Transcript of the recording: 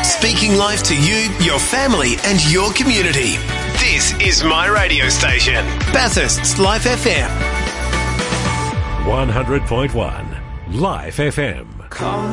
Speaking life to you, your family and your community. This is my radio station, Bathurst's Life FM. 100.1 Life FM.